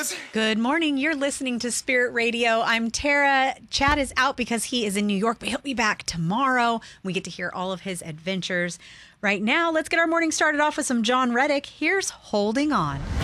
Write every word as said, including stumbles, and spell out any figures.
Liz. Good morning. You're listening to Spirit Radio. I'm Tara. Chad is out because he is in New York, but he'll be back tomorrow. We get to hear all of his adventures. Right now, let's get our morning started off with some John Reddick. Here's Holding On.